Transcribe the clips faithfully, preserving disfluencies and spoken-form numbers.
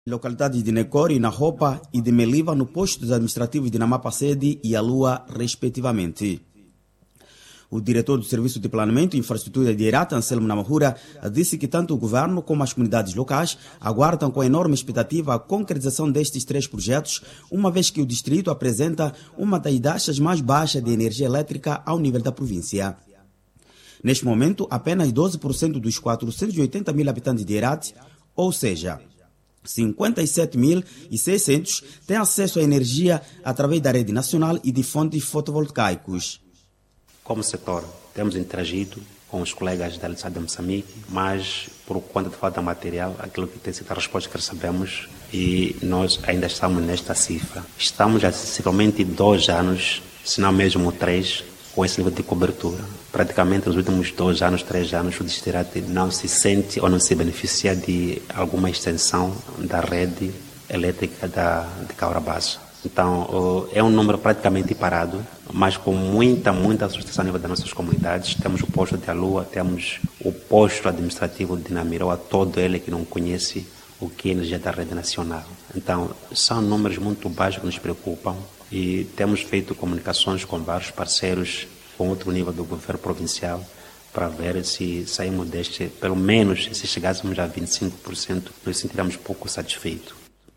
localidades de Necori, na Ropa e de Meliva, no postos administrativos de Namapa Sede e a Lua, respectivamente. O diretor do Serviço de Planeamento e Infraestrutura de Irata, Anselmo Namahura, disse que tanto o governo como as comunidades locais aguardam com enorme expectativa a concretização destes três projetos, uma vez que o distrito apresenta uma das taxas mais baixas de energia elétrica ao nível da província. Neste momento, apenas doze por cento dos quatrocentos e oitenta mil habitantes de Irate, ou seja, cinquenta e sete mil e seiscentos, têm acesso à energia através da rede nacional e de fontes fotovoltaicos. Como setor, temos interagido com os colegas da Eletricidade de Moçambique, mas por conta de falta de material, aquilo que tem sido a resposta que recebemos, e nós ainda estamos nesta cifra. Estamos há sensivelmente dois anos, se não mesmo três, com esse nível de cobertura. Praticamente nos últimos dois anos, três anos, o distrito não se sente ou não se beneficia de alguma extensão da rede elétrica da, de Caurabassa. Então, é um número praticamente parado, mas com muita, muita sustentação a nível das nossas comunidades. Temos o posto de Alua, temos o posto administrativo de Namiroa, todo ele que não conhece o que é energia da rede nacional. Então, são números muito baixos que nos preocupam e temos feito comunicações com vários parceiros com outro nível do governo provincial para ver se saímos deste, pelo menos se chegássemos a vinte e cinco por cento, nos sentiremos pouco satisfeitos.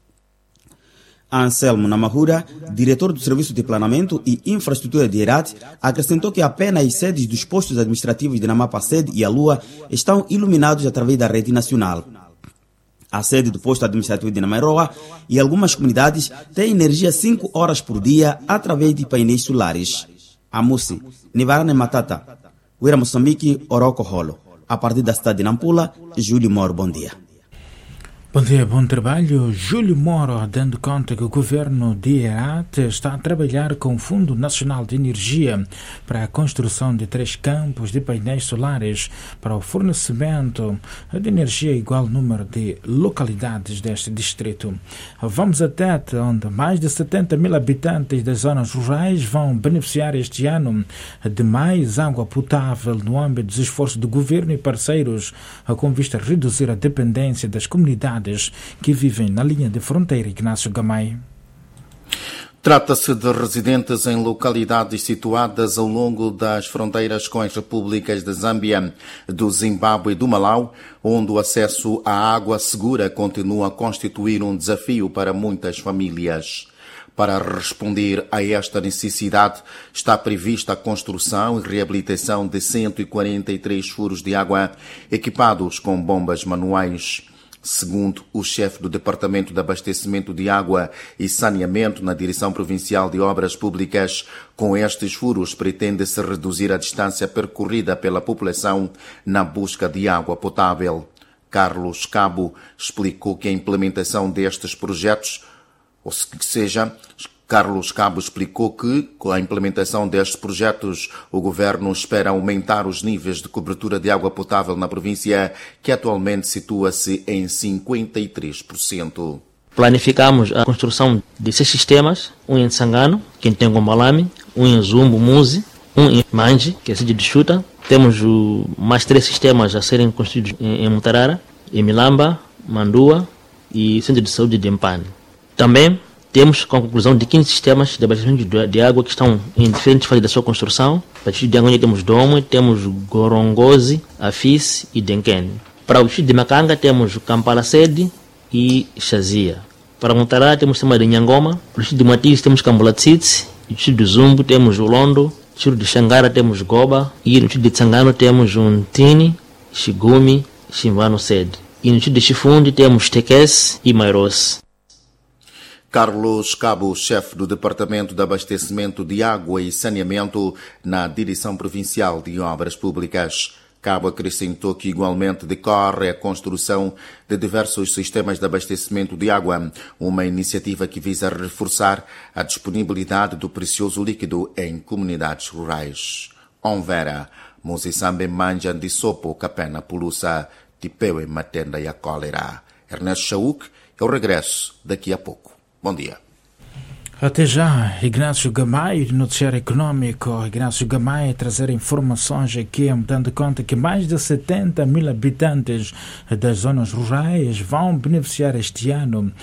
Anselmo Namahura, diretor do Serviço de Planeamento e Infraestrutura de Irate, acrescentou que apenas as sedes dos postos administrativos de Namapa Sede e a Lua estão iluminados através da rede nacional. A sede do posto administrativo de Namiroa e algumas comunidades têm energia cinco horas por dia através de painéis solares. Amusi, Nivarane Matata, Uira Moçambique, Oroco Rolo. A partir da cidade de Nampula, Júlio Moro, bom dia. Bom dia, bom trabalho. Júlio Moro, dando conta que o governo de Irate está a trabalhar com o Fundo Nacional de Energia para a construção de três campos de painéis solares para o fornecimento de energia igual ao número de localidades deste distrito. Vamos até onde mais de setenta mil habitantes das zonas rurais vão beneficiar este ano de mais água potável no âmbito dos esforços do governo e parceiros com vista a reduzir a dependência das comunidades que vivem na linha de fronteira. Ignácio Gamay. Trata-se de residentes em localidades situadas ao longo das fronteiras com as repúblicas de Zâmbia, do Zimbábue e do Malau, onde o acesso à água segura continua a constituir um desafio para muitas famílias. Para responder a esta necessidade, está prevista a construção e reabilitação de cento e quarenta e três furos de água equipados com bombas manuais. Segundo o chefe do Departamento de Abastecimento de Água e Saneamento na Direção Provincial de Obras Públicas, com estes furos pretende-se reduzir a distância percorrida pela população na busca de água potável. Carlos Cabo explicou que a implementação destes projetos, ou seja, Carlos Cabo explicou que, com a implementação destes projetos, o governo espera aumentar os níveis de cobertura de água potável na província, que atualmente situa-se em cinquenta e três por cento. Planificamos a construção de seis sistemas, um em Sangano, que é em Tengombalame, um em Zumbo, Muzi, um em Manji, que é a cidade de Chuta. Temos o, mais três sistemas a serem construídos em, em Mutarara, em Milamba, Mandua e Centro de Saúde de Empane. Também temos com a conclusão de quinze sistemas de abastecimento de água que estão em diferentes fases da sua construção. Para o distrito de Angonha temos Domo, temos Gorongozi, Afis e Denken. Para o distrito de Macanga temos Kampala Sede e Xazia. Para Mutarara temos o sistema de Nhangoma. Para o distrito de Matiz temos Cambulatsitsi. No distrito de Zumbo temos o Londo. No distrito de Xangara temos Goba. E no distrito de Tsangano temos Untini, Shigumi, Chimbano Sede. E no distrito de Chifundi temos Tekes e Mairos. Carlos Cabo, chefe do Departamento de Abastecimento de Água e Saneamento na Direção Provincial de Obras Públicas. Cabo acrescentou que igualmente decorre a construção de diversos sistemas de abastecimento de água, uma iniciativa que visa reforçar a disponibilidade do precioso líquido em comunidades rurais. Onvera, Mozisambe Manja de Sopo, Capena Pulusa, Tipeue Matenda e a Cólera. Ernesto Chauk, eu regresso daqui a pouco. Bom dia. Até já, Ignácio Gamaio, noticiário econômico. Ignácio Gamaio trazer informações aqui, dando conta que mais de setenta mil habitantes das zonas rurais vão beneficiar este ano